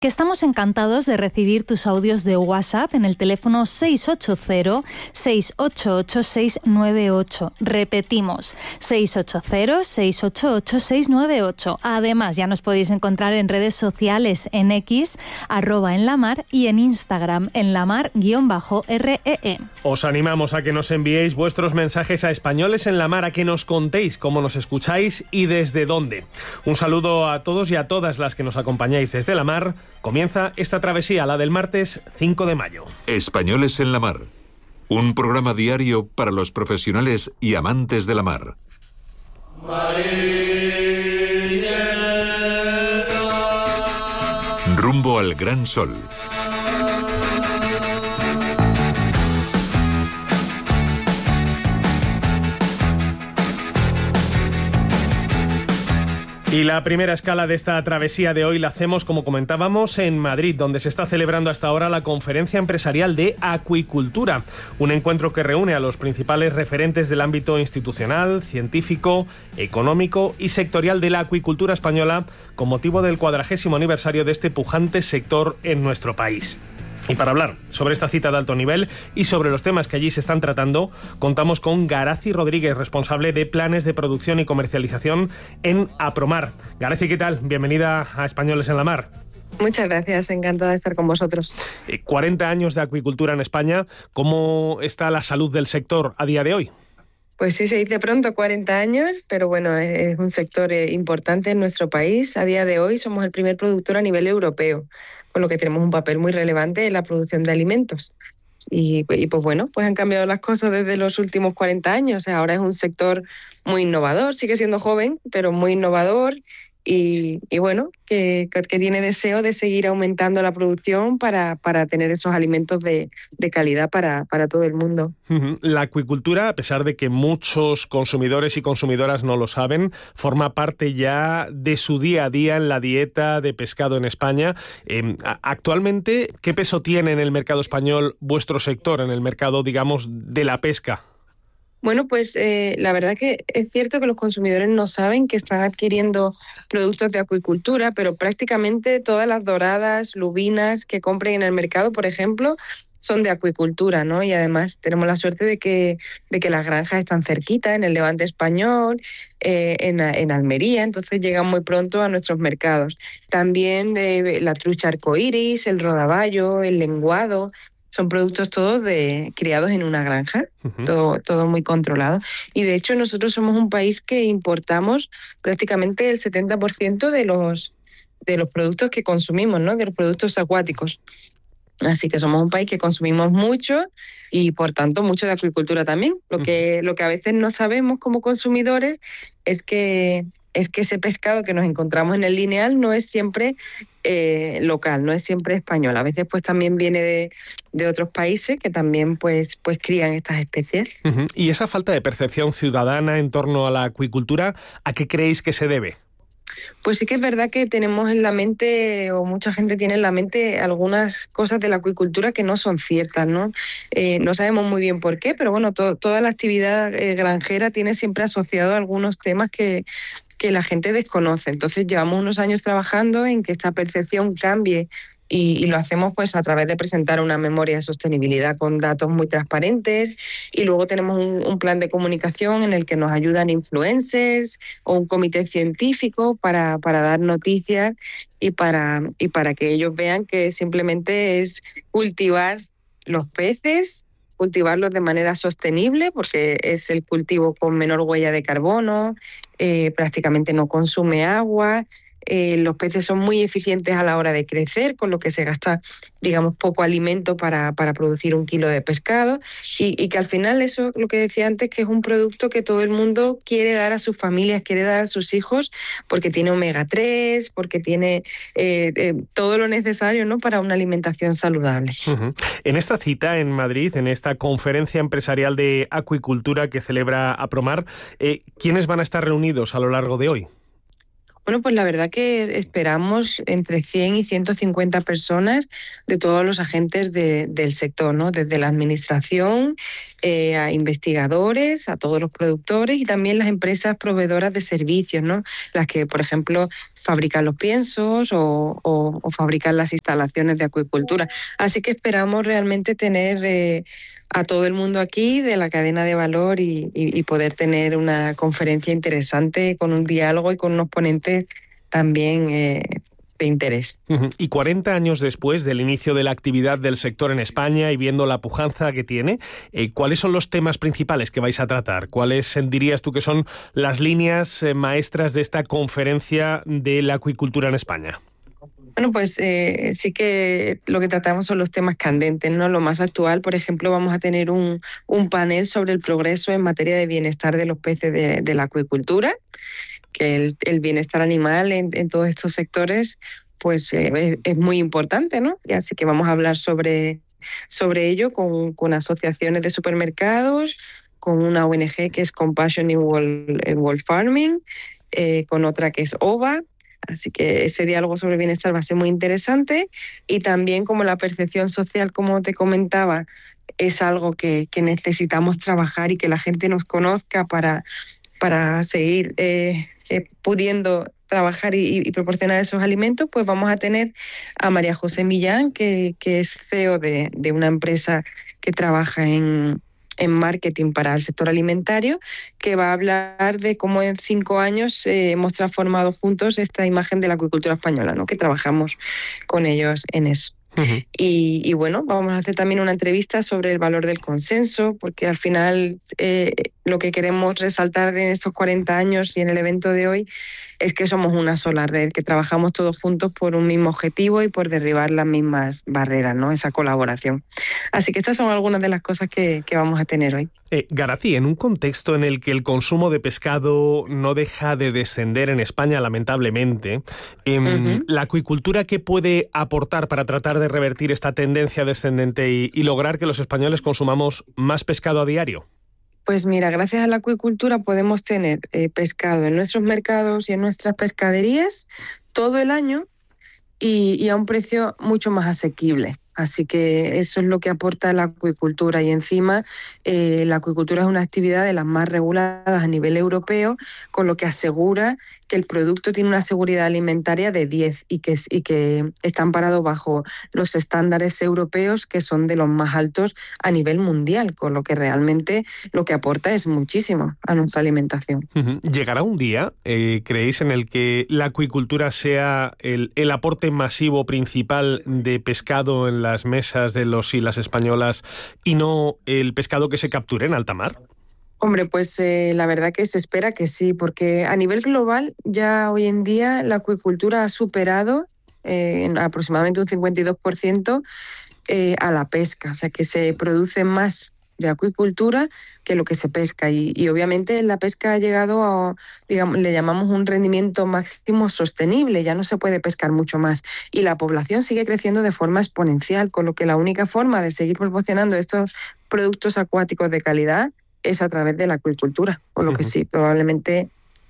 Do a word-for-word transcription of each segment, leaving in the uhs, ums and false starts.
que estamos encantados de recibir tus audios de WhatsApp en el teléfono seis ocho cero, seis ocho ocho, seis nueve ocho. Repetimos, seis ocho cero, seis ocho ocho, seis nueve ocho. Además, ya nos podéis encontrar en redes sociales, en X, arroba en la mar, y en Instagram, en la mar guión bajo R E E. Os animamos a que nos enviéis vuestros mensajes a Españoles en la Mar, a que nos contéis cómo nos escucháis y desde dónde. Un saludo a todos y a todas las que nos acompañáis desde la mar. Comienza esta travesía, la del martes cinco de mayo. Españoles en la Mar, un programa diario para los profesionales y amantes de la mar. Rumbo al gran sol. Y la primera escala de esta travesía de hoy la hacemos, como comentábamos, en Madrid, donde se está celebrando hasta ahora la Conferencia Empresarial de Acuicultura, un encuentro que reúne a los principales referentes del ámbito institucional, científico, económico y sectorial de la acuicultura española, con motivo del cuadragésimo aniversario de este pujante sector en nuestro país. Y para hablar sobre esta cita de alto nivel y sobre los temas que allí se están tratando, contamos con Garazi Rodríguez, responsable de planes de producción y comercialización en Apromar. Garazi, ¿qué tal? Bienvenida a Españoles en la Mar. Muchas gracias, encantada de estar con vosotros. Eh, cuarenta años de acuicultura en España. ¿Cómo está la salud del sector a día de hoy? Pues sí, se dice pronto, cuarenta años, pero bueno, es un sector importante en nuestro país. A día de hoy somos el primer productor a nivel europeo, con lo que tenemos un papel muy relevante en la producción de alimentos. Y, y pues bueno, pues han cambiado las cosas desde los últimos cuarenta años. Ahora es un sector muy innovador, sigue siendo joven, pero muy innovador. Y, y bueno, que, que tiene deseo de seguir aumentando la producción para, para tener esos alimentos de, de calidad para, para todo el mundo. La acuicultura, a pesar de que muchos consumidores y consumidoras no lo saben, forma parte ya de su día a día en la dieta de pescado en España. Eh, actualmente, ¿qué peso tiene en el mercado español vuestro sector, en el mercado, digamos, de la pesca? Bueno, pues eh, la verdad que es cierto que los consumidores no saben que están adquiriendo productos de acuicultura, pero prácticamente todas las doradas, lubinas que compren en el mercado, por ejemplo, son de acuicultura, ¿no? Y además tenemos la suerte de que, de que las granjas están cerquita, en el Levante español, eh, en, en Almería, entonces llegan muy pronto a nuestros mercados. También de la trucha arcoíris, el rodaballo, el lenguado. Son productos todos de, criados en una granja, uh-huh. todo, todo muy controlado. Y de hecho nosotros somos un país que importamos prácticamente el setenta por ciento de los, de los productos que consumimos, ¿no? De los productos acuáticos. Así que somos un país que consumimos mucho y por tanto mucho de acuicultura también. Lo que, uh-huh. lo que a veces no sabemos como consumidores es que... es que ese pescado que nos encontramos en el lineal no es siempre eh, local, no es siempre español. A veces pues también viene de, de otros países que también pues, pues crían estas especies. Uh-huh. ¿Y esa falta de percepción ciudadana en torno a la acuicultura, a qué creéis que se debe? Pues sí que es verdad que tenemos en la mente, o mucha gente tiene en la mente, algunas cosas de la acuicultura que no son ciertas, ¿no? Eh, no sabemos muy bien por qué, pero bueno, to- toda la actividad eh, granjera tiene siempre asociado algunos temas que, que la gente desconoce. Entonces llevamos unos años trabajando en que esta percepción cambie. Y, y lo hacemos pues a través de presentar una memoria de sostenibilidad con datos muy transparentes, y luego tenemos un, un plan de comunicación en el que nos ayudan influencers o un comité científico para, para dar noticias y para, y para que ellos vean que simplemente es cultivar los peces, cultivarlos de manera sostenible, porque es el cultivo con menor huella de carbono, eh, prácticamente no consume agua. Eh, los peces son muy eficientes a la hora de crecer, con lo que se gasta, digamos, poco alimento para, para producir un kilo de pescado, y, y que al final eso, lo que decía antes, que es un producto que todo el mundo quiere dar a sus familias, quiere dar a sus hijos, porque tiene omega tres, porque tiene eh, eh, todo lo necesario, ¿no?, para una alimentación saludable. Uh-huh. En esta cita en Madrid, en esta conferencia empresarial de acuicultura que celebra Apromar, eh, ¿quiénes van a estar reunidos a lo largo de hoy? Bueno, pues la verdad que esperamos entre cien y ciento cincuenta personas de todos los agentes de, del sector, ¿no? Desde la administración, eh, a investigadores, a todos los productores y también las empresas proveedoras de servicios, ¿no? Las que, por ejemplo, fabricar los piensos o, o, o fabricar las instalaciones de acuicultura. Así que esperamos realmente tener eh, a todo el mundo aquí de la cadena de valor y, y, y poder tener una conferencia interesante con un diálogo y con unos ponentes también eh, de interés. Y cuarenta años después del inicio de la actividad del sector en España y viendo la pujanza que tiene, eh, ¿cuáles son los temas principales que vais a tratar? ¿Cuáles dirías tú que son las líneas eh, maestras de esta conferencia de la acuicultura en España? Bueno, pues eh, sí que lo que tratamos son los temas candentes, ¿no? Lo más actual, por ejemplo, vamos a tener un, un panel sobre el progreso en materia de bienestar de los peces de, de la acuicultura, que el, el bienestar animal en, en todos estos sectores pues eh, es, es muy importante, ¿no? Y así que vamos a hablar sobre, sobre ello con, con asociaciones de supermercados, con una O N G que es Compassion in World, in World Farming, eh, con otra que es O V A. Así que ese diálogo sobre bienestar va a ser muy interesante, y también como la percepción social, como te comentaba, es algo que, que necesitamos trabajar y que la gente nos conozca para, para seguir eh, eh, pudiendo trabajar y, y proporcionar esos alimentos, pues vamos a tener a María José Millán, que, que es C E O de, de una empresa que trabaja en, en marketing para el sector alimentario, que va a hablar de cómo en cinco años eh, hemos transformado juntos esta imagen de la acuicultura española, ¿no? Que trabajamos con ellos en eso. Uh-huh. Y, y bueno, vamos a hacer también una entrevista sobre el valor del consenso, porque al final eh, lo que queremos resaltar en estos cuarenta años y en el evento de hoy es que somos una sola red, que trabajamos todos juntos por un mismo objetivo y por derribar las mismas barreras, ¿no? Esa colaboración. Así que estas son algunas de las cosas que, que vamos a tener hoy. Eh, Garazi, en un contexto en el que el consumo de pescado no deja de descender en España, lamentablemente, eh, uh-huh. ¿la acuicultura qué puede aportar para tratar de revertir esta tendencia descendente y, y lograr que los españoles consumamos más pescado a diario? Pues mira, gracias a la acuicultura podemos tener eh, pescado en nuestros mercados y en nuestras pescaderías todo el año y, y a un precio mucho más asequible. Así que eso es lo que aporta la acuicultura, y encima eh, la acuicultura es una actividad de las más reguladas a nivel europeo, con lo que asegura que el producto tiene una seguridad alimentaria de diez y que, y que está amparado bajo los estándares europeos, que son de los más altos a nivel mundial, con lo que realmente lo que aporta es muchísimo a nuestra alimentación. Uh-huh. ¿Llegará un día, eh, creéis, en el que la acuicultura sea el, el aporte masivo principal de pescado en las mesas de los y las españolas y no el pescado que se capture en alta mar? Hombre, pues eh, la verdad que se espera que sí, porque a nivel global ya hoy en día la acuicultura ha superado eh, en aproximadamente un cincuenta y dos por ciento eh, a la pesca, o sea que se produce más de acuicultura que lo que se pesca, y, y obviamente la pesca ha llegado a, digamos, le llamamos un rendimiento máximo sostenible, ya no se puede pescar mucho más y la población sigue creciendo de forma exponencial, con lo que la única forma de seguir proporcionando estos productos acuáticos de calidad es a través de la acuicultura, por lo que sí, probablemente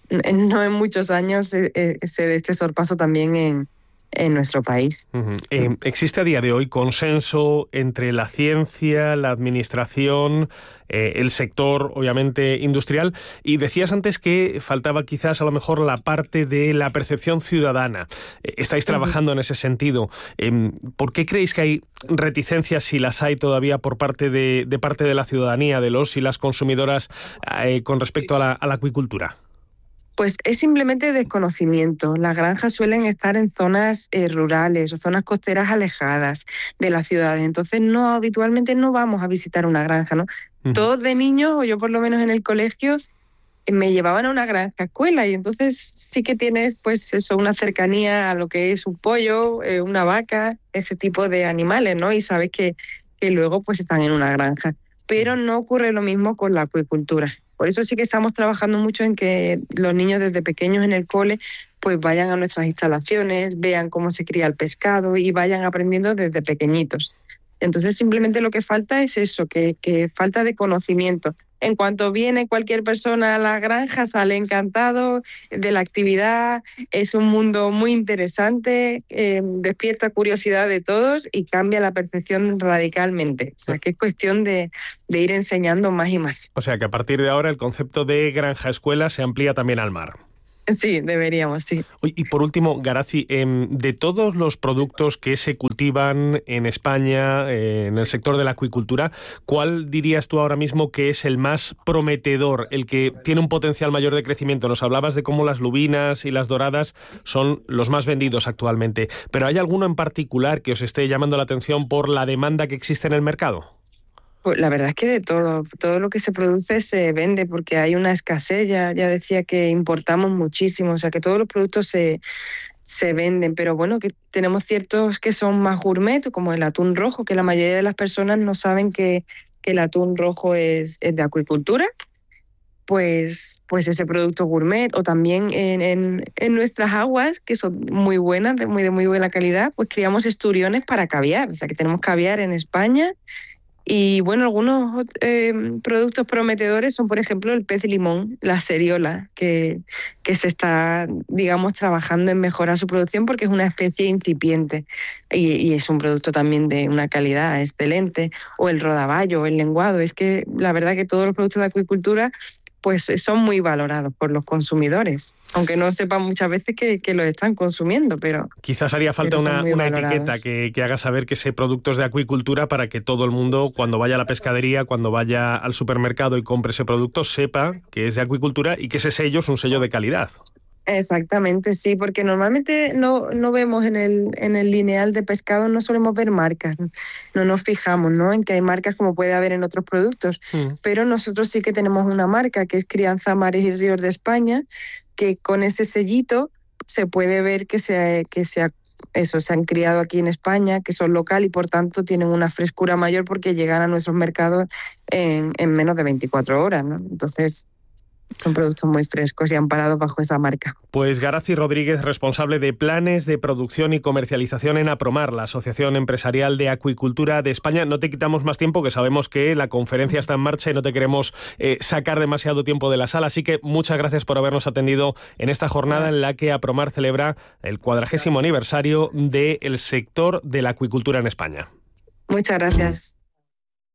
no en muchos años se, se dé este sorpaso también en en nuestro país. Uh-huh. Eh, ¿Existe a día de hoy consenso entre la ciencia, la administración, eh, el sector, obviamente, industrial? Y decías antes que faltaba quizás a lo mejor la parte de la percepción ciudadana. Eh, estáis trabajando uh-huh. en ese sentido. Eh, ¿Por qué creéis que hay reticencias, si las hay todavía, por parte de, de parte de la ciudadanía, de los y las consumidoras, eh, con respecto a la, a la acuicultura? Pues es simplemente desconocimiento. Las granjas suelen estar en zonas eh, rurales o zonas costeras alejadas de las ciudades. Entonces, no habitualmente no vamos a visitar una granja, ¿no? Uh-huh. Todos de niños, o yo por lo menos en el colegio, eh, me llevaban a una granja escuela, y entonces sí que tienes pues eso, una cercanía a lo que es un pollo, eh, una vaca, ese tipo de animales, ¿no? Y sabes que, que luego pues están en una granja. Pero no ocurre lo mismo con la acuicultura. Por eso sí que estamos trabajando mucho en que los niños desde pequeños en el cole pues vayan a nuestras instalaciones, vean cómo se cría el pescado y vayan aprendiendo desde pequeñitos. Entonces simplemente lo que falta es eso, que, que falta de conocimiento. En cuanto viene cualquier persona a la granja, sale encantado de la actividad, es un mundo muy interesante, eh, despierta curiosidad de todos y cambia la percepción radicalmente. O sea, que es cuestión de, de ir enseñando más y más. O sea, que a partir de ahora el concepto de granja-escuela se amplía también al mar. Sí, deberíamos, sí. Y por último, Garazi, de todos los productos que se cultivan en España, en el sector de la acuicultura, ¿cuál dirías tú ahora mismo que es el más prometedor, el que tiene un potencial mayor de crecimiento? Nos hablabas de cómo las lubinas y las doradas son los más vendidos actualmente, pero ¿hay alguno en particular que os esté llamando la atención por la demanda que existe en el mercado? Pues la verdad es que de todo, todo lo que se produce se vende porque hay una escasez, ya, ya decía que importamos muchísimo, o sea que todos los productos se, se venden, pero bueno, que tenemos ciertos que son más gourmet, como el atún rojo, que la mayoría de las personas no saben que, que el atún rojo es, es de acuicultura, pues, pues ese producto gourmet, o también en, en, en nuestras aguas, que son muy buenas, de muy, de muy buena calidad, pues criamos esturiones para caviar, o sea que tenemos caviar en España. Y bueno, algunos eh, productos prometedores son, por ejemplo, el pez limón, la seriola, que, que se está, digamos, trabajando en mejorar su producción porque es una especie incipiente y, y es un producto también de una calidad excelente. O el rodaballo, o el lenguado. Es que la verdad que todos los productos de acuicultura pues son muy valorados por los consumidores, aunque no sepan muchas veces que, que los están consumiendo, pero... Quizás haría falta una, una etiqueta que, que haga saber que ese producto es de acuicultura para que todo el mundo, cuando vaya a la pescadería, cuando vaya al supermercado y compre ese producto, sepa que es de acuicultura y que ese sello es un sello de calidad. Exactamente, sí, porque normalmente no, no vemos en el, en el lineal de pescado, no solemos ver marcas, no nos fijamos, ¿no?, en que hay marcas como puede haber en otros productos, mm. pero nosotros sí que tenemos una marca que es Crianza Mares y Ríos de España, que con ese sellito se puede ver que se, que se, eso, se han criado aquí en España, que son local y por tanto tienen una frescura mayor porque llegan a nuestros mercados en, en menos de veinticuatro horas, ¿no? Entonces... son productos muy frescos y amparados bajo esa marca. Pues Garazi Rodríguez, responsable de planes de producción y comercialización en APROMAR, la Asociación Empresarial de Acuicultura de España. No te quitamos más tiempo, que sabemos que la conferencia está en marcha y no te queremos eh, sacar demasiado tiempo de la sala, así que muchas gracias por habernos atendido en esta jornada en la que APROMAR celebra el cuadragésimo aniversario del sector de la acuicultura en España. Muchas gracias.